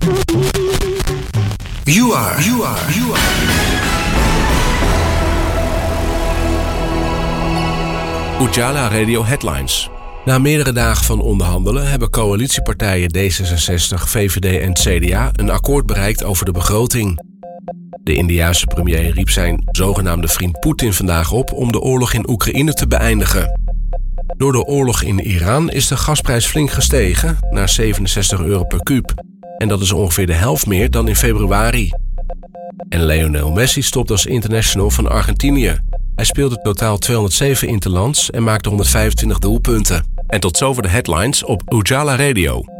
You are. Ujala Radio Headlines. Na meerdere dagen van onderhandelen hebben coalitiepartijen D66, VVD en CDA een akkoord bereikt over de begroting. De Indiase premier riep zijn zogenaamde vriend Poetin vandaag op om de oorlog in Oekraïne te beëindigen. Door de oorlog in Iran is de gasprijs flink gestegen naar €67 per kuub. En dat is ongeveer de helft meer dan in februari. En Lionel Messi stopt als international van Argentinië. Hij speelde totaal 207 interlands en maakte 125 doelpunten. En tot zover de headlines op Ujala Radio.